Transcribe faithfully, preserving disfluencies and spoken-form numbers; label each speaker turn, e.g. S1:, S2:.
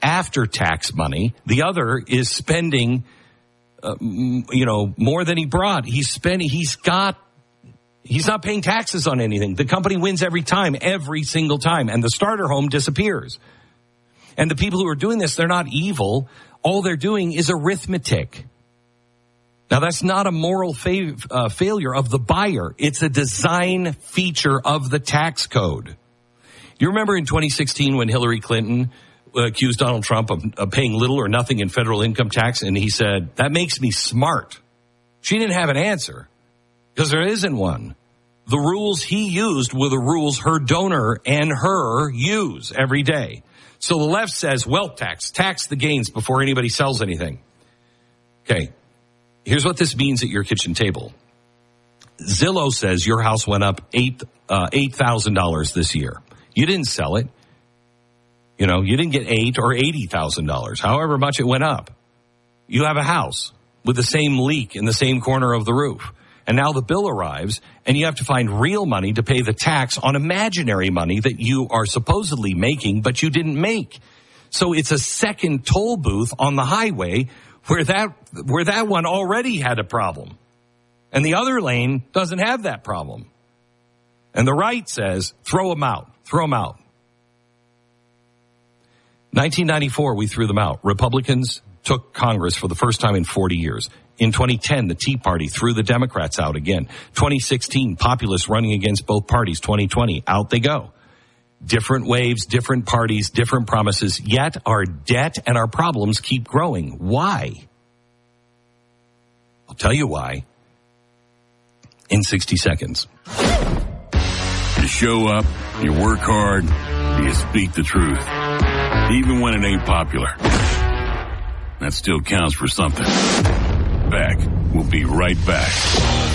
S1: after-tax money. The other is spending, uh, you know, more than he brought. He's spending, he's got, he's not paying taxes on anything. The company wins every time, every single time, and the starter home disappears. And the people who are doing this, they're not evil. All they're doing is arithmetic. Now, that's not a moral fa- uh, failure of the buyer. It's a design feature of the tax code. You remember in twenty sixteen when Hillary Clinton accused Donald Trump of, of paying little or nothing in federal income tax, and he said, that makes me smart. She didn't have an answer because there isn't one. The rules he used were the rules her donor and her use every day. So the left says wealth tax, tax the gains before anybody sells anything. Okay, here's what this means at your kitchen table. Zillow says your house went up eight uh, eight thousand dollars this year. You didn't sell it. You know, you didn't get eight or eighty thousand dollars, however much it went up. You have a house with the same leak in the same corner of the roof. And now the bill arrives, and you have to find real money to pay the tax on imaginary money that you are supposedly making, but you didn't make. So it's a second toll booth on the highway where that where that one already had a problem. And the other lane doesn't have that problem. And the right says, throw them out, throw them out. nineteen ninety-four, we threw them out. Republicans took Congress for the first time in forty years. In twenty ten, the Tea Party threw the Democrats out again. twenty sixteen, populists running against both parties. twenty twenty, out they go. Different waves, different parties, different promises, yet our debt and our problems keep growing. Why? I'll tell you why in sixty seconds.
S2: You show up, you work hard, you speak the truth, even when it ain't popular. That still counts for something. Back. We'll be right back.